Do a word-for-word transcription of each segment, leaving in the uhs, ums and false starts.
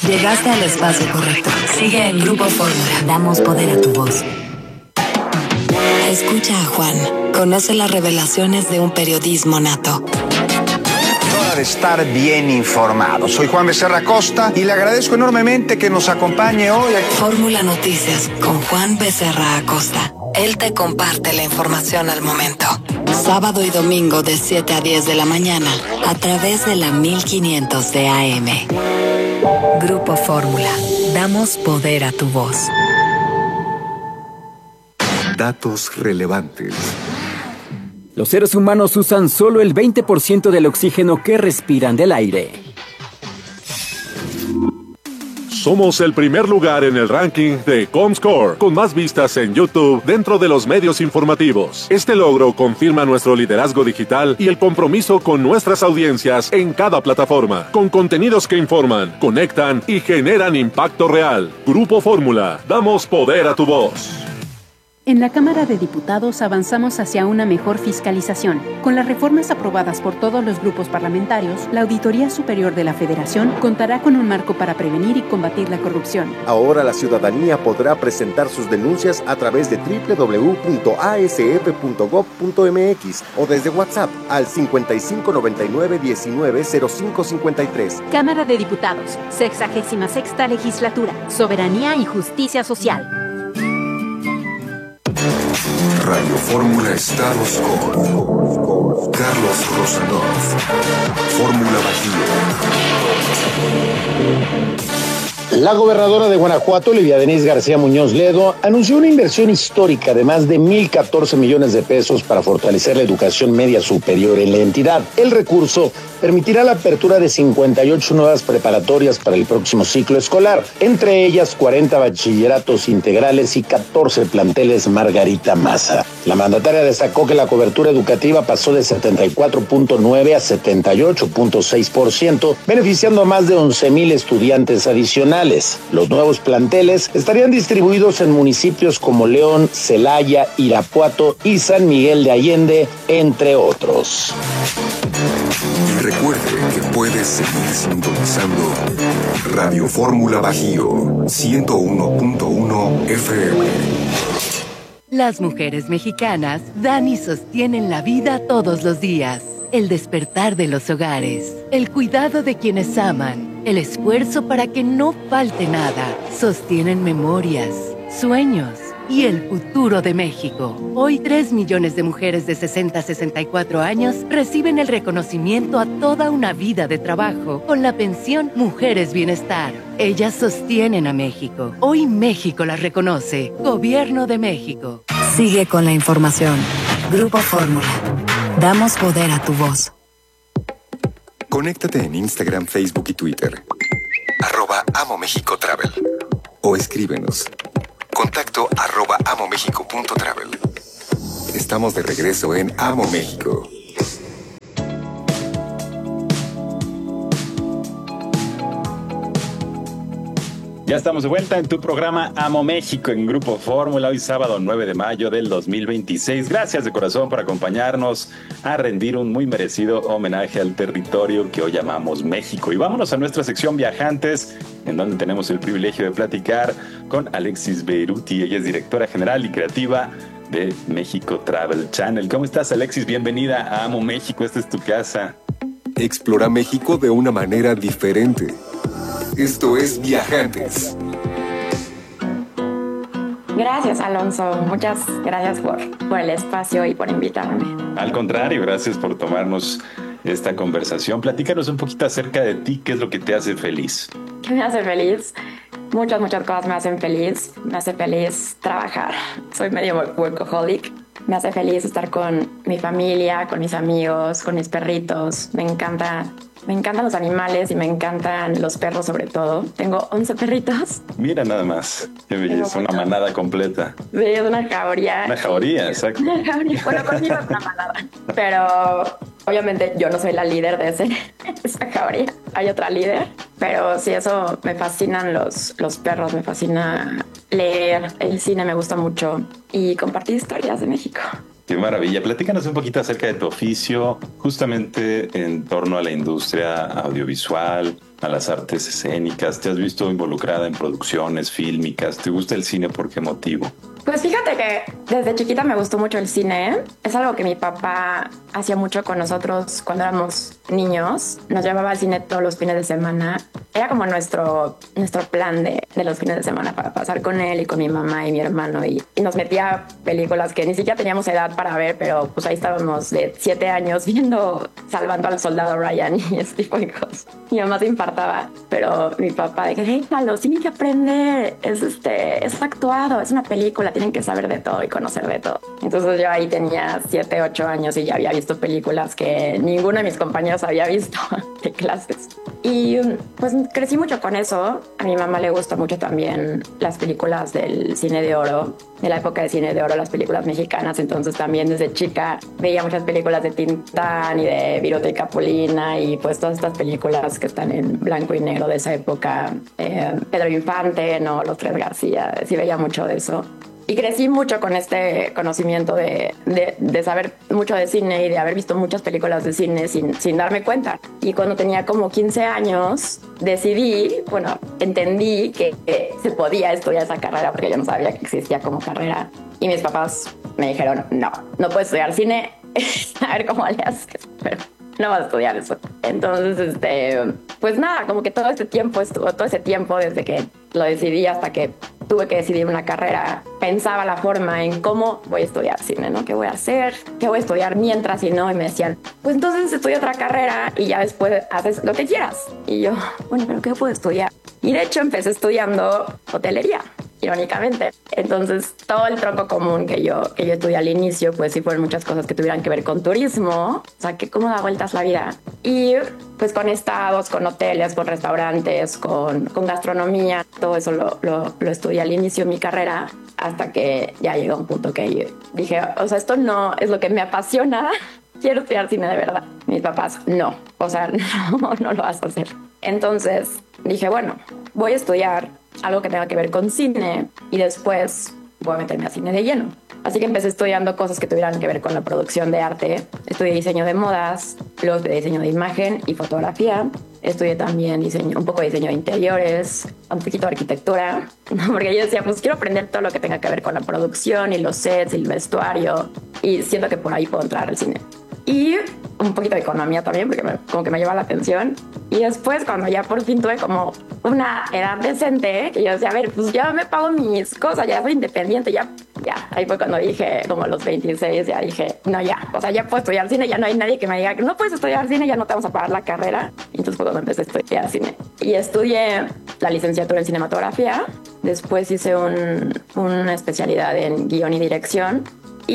Llegaste al espacio correcto. Sigue en Grupo Fórmula. Damos poder a tu voz. Escucha a Juan. Conoce las revelaciones de un periodismo nato. Hora de estar bien informado. Soy Juan Becerra Costa y le agradezco enormemente que nos acompañe hoy. Fórmula Noticias con Juan Becerra Acosta. Él te comparte la información al momento. Sábado y domingo de siete a diez de la mañana a través de la mil quinientos de A M. Grupo Fórmula. Damos poder a tu voz. Datos relevantes. Los seres humanos usan solo el veinte por ciento del oxígeno que respiran del aire. Somos el primer lugar en el ranking de Comscore, con más vistas en YouTube dentro de los medios informativos. Este logro confirma nuestro liderazgo digital y el compromiso con nuestras audiencias en cada plataforma, con contenidos que informan, conectan y generan impacto real. Grupo Fórmula, damos poder a tu voz. En la Cámara de Diputados avanzamos hacia una mejor fiscalización. Con las reformas aprobadas por todos los grupos parlamentarios, la Auditoría Superior de la Federación contará con un marco para prevenir y combatir la corrupción. Ahora la ciudadanía podrá presentar sus denuncias a través de doble u doble u doble u punto a s f punto gob punto m x o desde WhatsApp al cincuenta y cinco noventa y nueve diecinueve cero cinco cincuenta y tres. Cámara de Diputados, sexagésima sexta Legislatura, Soberanía y Justicia Social. Radio Fórmula Estados con Carlos Rosanov. Fórmula Bajío. La gobernadora de Guanajuato, Lidia Denise García Muñoz Ledo, anunció una inversión histórica de más de mil catorce millones de pesos para fortalecer la educación media superior en la entidad. El recurso permitirá la apertura de cincuenta y ocho nuevas preparatorias para el próximo ciclo escolar, entre ellas cuarenta bachilleratos integrales y catorce planteles Margarita Maza. La mandataria destacó que la cobertura educativa pasó de setenta y cuatro punto nueve a setenta y ocho punto seis por ciento, beneficiando a más de once mil estudiantes adicionales. Los nuevos planteles estarían distribuidos en municipios como León, Celaya, Irapuato y San Miguel de Allende, entre otros. Y recuerde que puedes seguir sintonizando Radio Fórmula Bajío ciento uno punto uno F M. Las mujeres mexicanas dan y sostienen la vida todos los días. El despertar de los hogares, el cuidado de quienes aman, el esfuerzo para que no falte nada, sostienen memorias, sueños y el futuro de México. Hoy tres millones de mujeres de sesenta a sesenta y cuatro años reciben el reconocimiento a toda una vida de trabajo con la pensión Mujeres Bienestar. Ellas sostienen a México. Hoy México las reconoce. Gobierno de México. Sigue con la información. Grupo Fórmula. Damos poder a tu voz. Conéctate en Instagram, Facebook y Twitter. Arroba Amo México Travel. O escríbenos. Contacto arroba amomexico punto travel. Estamos de regreso en Amo México. Ya estamos de vuelta en tu programa Amo México en Grupo Fórmula, hoy sábado nueve de mayo del dos mil veintiséis. Gracias de corazón por acompañarnos a rendir un muy merecido homenaje al territorio que hoy llamamos México. Y vámonos a nuestra sección Viajantes, en donde tenemos el privilegio de platicar con Alexis Beruti. Ella es directora general y creativa de México Travel Channel. ¿Cómo estás, Alexis? Bienvenida a Amo México, esta es tu casa. Explora México de una manera diferente. Esto es Viajantes. Gracias, Alonso. Muchas gracias por, por el espacio y por invitarme. Al contrario, gracias por tomarnos esta conversación. Platícanos un poquito acerca de ti. ¿Qué es lo que te hace feliz? ¿Qué me hace feliz? Muchas, muchas cosas me hacen feliz. Me hace feliz trabajar. Soy medio workaholic. Me hace feliz estar con mi familia, con mis amigos, con mis perritos. Me encanta... Me encantan los animales y me encantan los perros sobre todo. Tengo once perritos. Mira nada más. Qué belleza, una manada completa. Sí, es una jauría. Una jauría, exacto. Una jauría. Bueno, conmigo es una manada. Pero obviamente yo no soy la líder de ese, esa jauría. Hay otra líder. Pero sí, eso me fascinan los, los perros. Me fascina leer. El cine me gusta mucho. Y compartir historias de México. Qué maravilla. Platícanos un poquito acerca de tu oficio, justamente en torno a la industria audiovisual, a las artes escénicas. ¿Te has visto involucrada en producciones fílmicas? ¿Te gusta el cine? ¿Por qué motivo? Pues fíjate que desde chiquita me gustó mucho el cine. Es algo que mi papá hacía mucho con nosotros cuando éramos niños. Nos llevaba al cine todos los fines de semana. Era como nuestro, nuestro plan de, de los fines de semana para pasar con él y con mi mamá y mi hermano. Y, y nos metía películas que ni siquiera teníamos edad para ver, pero pues ahí estábamos de siete años viendo Salvando al Soldado Ryan y ese tipo de cosas. Mi mamá se infartaba, pero mi papá de que, déjalo, tienen que aprender. Es, este, es actuado, es una película. Tienen que saber de todo y conocer de todo. Entonces yo ahí tenía siete, ocho años y ya había visto películas que ninguno de mis compañeros había visto de clases. Y pues crecí mucho con eso. A mi mamá le gusta mucho también las películas del cine de oro, de la época de cine de oro, las películas mexicanas. Entonces también desde chica veía muchas películas de Tintán y de Viruta y Capulina y pues todas estas películas que están en blanco y negro de esa época. Eh, Pedro Infante, ¿no? Los Tres García, sí veía mucho de eso. Y crecí mucho con este conocimiento de, de, de saber mucho de cine y de haber visto muchas películas de cine sin, sin darme cuenta. Y cuando tenía como quince años, decidí, bueno, entendí que, que se podía estudiar esa carrera porque yo no sabía que existía como carrera. Y mis papás me dijeron, no, no puedes estudiar cine, a ver cómo le haces, pero no vas a estudiar eso. Entonces, este, pues nada, como que todo este tiempo estuvo, todo ese tiempo desde que lo decidí hasta que tuve que decidir una carrera, pensaba la forma en cómo voy a estudiar cine, ¿no? ¿Qué voy a hacer? ¿Qué voy a estudiar mientras? Y no, y me decían, pues entonces estudia otra carrera y ya después haces lo que quieras. Y yo, bueno, ¿pero qué puedo estudiar? Y de hecho empecé estudiando hotelería, irónicamente. Entonces, todo el tronco común que yo, que yo estudié al inicio, pues sí fueron muchas cosas que tuvieran que ver con turismo. O sea, que cómo da vueltas la vida. Y pues con estados, con hoteles, con restaurantes, con, con gastronomía, todo eso lo, lo, lo estudié al inicio de mi carrera, hasta que ya llegó un punto que dije, o sea, esto no es lo que me apasiona. Quiero estudiar cine de verdad. Mis papás, no. O sea, no, no lo vas a hacer. Entonces dije, bueno, voy a estudiar algo que tenga que ver con cine y después voy a meterme a cine de lleno. Así que empecé estudiando cosas que tuvieran que ver con la producción de arte. Estudié diseño de modas, luego de diseño de imagen y fotografía. Estudié también diseño, un poco de diseño de interiores, un poquito de arquitectura, porque yo decía, pues quiero aprender todo lo que tenga que ver con la producción y los sets y el vestuario, y siento que por ahí puedo entrar al cine. Y un poquito de economía también, porque me, como que me lleva la atención. Y después, cuando ya por fin tuve como una edad decente, que yo decía, a ver, pues ya me pago mis cosas, ya soy independiente, ya, ya. Ahí fue cuando dije, como a los veintiséis, ya dije, no, ya, o sea, ya puedo estudiar cine, ya no hay nadie que me diga, no puedes estudiar cine, ya no te vamos a pagar la carrera. Y entonces fue cuando empecé a estudiar cine. Y estudié la licenciatura en cinematografía, después hice un, una especialidad en guión y dirección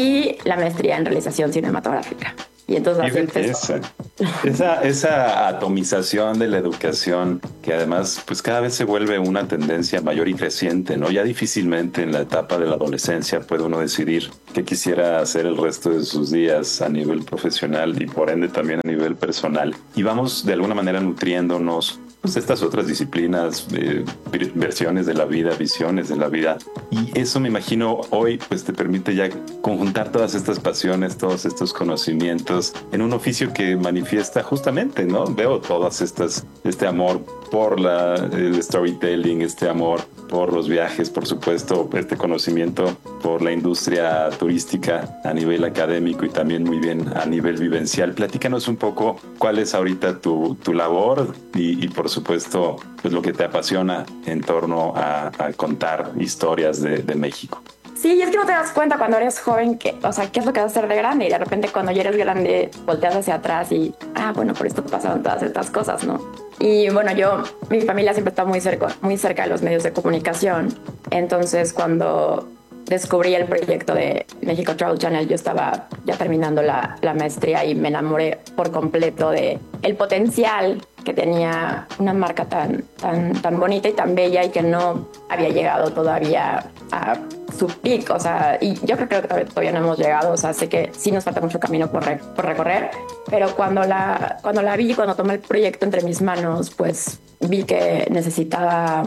y la maestría en realización cinematográfica. Y entonces así empezó. Esa, esa atomización de la educación, que además pues cada vez se vuelve una tendencia mayor y creciente, ¿no? Ya difícilmente en la etapa de la adolescencia puede uno decidir qué quisiera hacer el resto de sus días a nivel profesional y por ende también a nivel personal. Y vamos de alguna manera nutriéndonos pues estas otras disciplinas, eh, versiones de la vida, visiones de la vida. Y eso me imagino hoy pues te permite ya conjuntar todas estas pasiones, todos estos conocimientos en un oficio que manifiesta justamente, ¿no? Veo todas estas, este amor por la, el storytelling, este amor por los viajes, por supuesto, este conocimiento por la industria turística a nivel académico y también muy bien a nivel vivencial. Platícanos un poco cuál es ahorita tu, tu labor y, y por supuesto pues lo que te apasiona en torno a, a contar historias de, de México. Sí, y es que no te das cuenta cuando eres joven, que, o sea, qué es lo que vas a hacer de grande, y de repente cuando ya eres grande volteas hacia atrás y, ah, bueno, por esto pasaron todas estas cosas, ¿no? Y bueno, yo, mi familia siempre está muy cerca, muy cerca de los medios de comunicación, entonces cuando descubrí el proyecto de México Travel Channel, yo estaba ya terminando la, la maestría y me enamoré por completo de el potencial que tenía una marca tan, tan, tan bonita y tan bella y que no había llegado todavía a su pico, o sea, y yo creo que todavía no hemos llegado, o sea, sé que sí nos falta mucho camino por, re, por recorrer, pero cuando la, cuando la vi, cuando tomé el proyecto entre mis manos, pues vi que necesitaba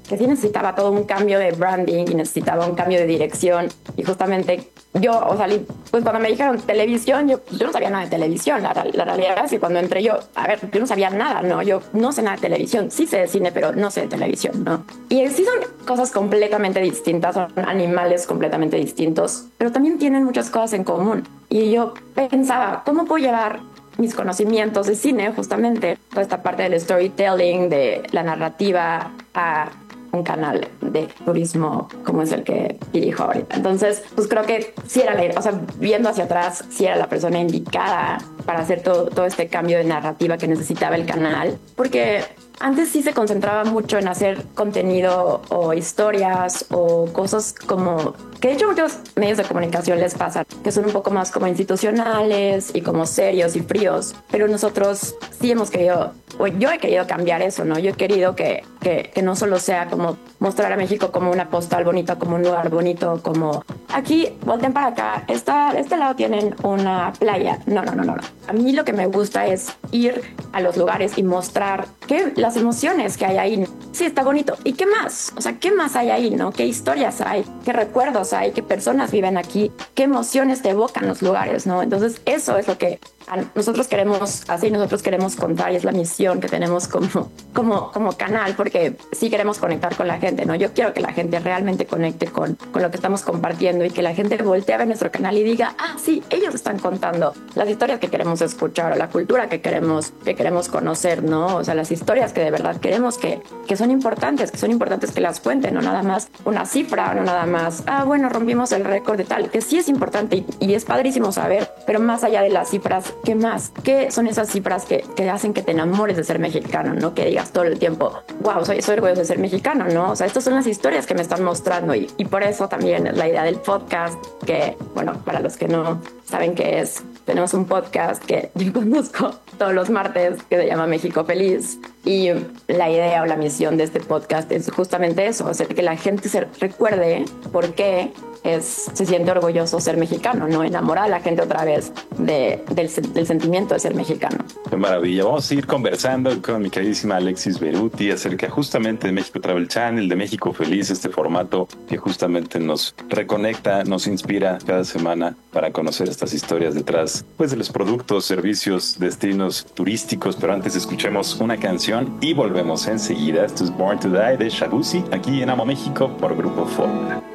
que sí necesitaba todo un cambio de branding y necesitaba un cambio de dirección. Y justamente yo, o sea, pues cuando me dijeron televisión, yo, yo no sabía nada de televisión. La, la realidad es que cuando entré yo, a ver, yo no sabía nada, ¿no? Yo no sé nada de televisión. Sí sé de cine, pero no sé de televisión, ¿no? Y sí son cosas completamente distintas, son animales completamente distintos, pero también tienen muchas cosas en común. Y yo pensaba, ¿cómo puedo llevar mis conocimientos de cine, justamente, toda esta parte del storytelling, de la narrativa, a un canal de turismo como es el que dirijo ahorita? Entonces, pues creo que sí era la, o sea, viendo hacia atrás, sí era la persona indicada para hacer todo, todo este cambio de narrativa que necesitaba el canal, porque antes sí se concentraba mucho en hacer contenido o historias o cosas como que de hecho muchos medios de comunicación les pasa, que son un poco más como institucionales y como serios y fríos, pero nosotros sí hemos querido, o yo he querido cambiar eso, ¿no? Yo he querido que, que, que no solo sea como mostrar a México como una postal bonita, como un lugar bonito, como aquí, volten para acá, esta, este lado tienen una playa. No, no, no, no. A mí lo que me gusta es ir a los lugares y mostrar que las emociones que hay ahí. Sí, está bonito. ¿Y qué más? O sea, ¿qué más hay ahí, no? ¿Qué historias hay? ¿Qué recuerdos hay? ¿Qué personas viven aquí? ¿Qué emociones te evocan los lugares, no? Entonces, eso es lo que nosotros queremos hacer, nosotros queremos contar, y es la misión que tenemos como, como, como canal, porque sí queremos conectar con la gente, ¿no? Yo quiero que la gente realmente conecte con, con lo que estamos compartiendo y que la gente voltee a ver nuestro canal y diga, ah, sí, ellos están contando las historias que queremos escuchar o la cultura que queremos, que queremos conocer, ¿no? O sea, las historias que de verdad queremos que, que son importantes, que son importantes que las cuenten, no nada más una cifra, no nada más, ah, bueno, rompimos el récord de tal, que sí es importante y, y es padrísimo saber, pero más allá de las cifras, ¿qué más? ¿Qué son esas cifras que, que hacen que te enamores de ser mexicano, ¿no? Que digas todo el tiempo, wow, soy, soy orgulloso de ser mexicano, ¿no? O sea, estas son las historias que me están mostrando y, y por eso también la idea del podcast, que, bueno, para los que no saben qué es, tenemos un podcast que yo conozco todos los martes que se llama México Feliz, y la idea o la misión de este podcast es justamente eso, hacer que la gente se recuerde por qué es, se siente orgulloso ser mexicano, ¿no? Enamorar a la gente otra vez de, del, del sentimiento de ser mexicano. Qué maravilla. Vamos a ir conversando con mi queridísima Alexis Beruti acerca justamente de México Travel Channel, de México Feliz, este formato que justamente nos reconecta, nos inspira cada semana para conocer estas historias detrás, pues, de los productos, servicios, destinos turísticos. Pero antes escuchemos una canción y volvemos enseguida. Esto es Born to Die de Shabuzi, aquí en Amo México por Grupo Fórmula.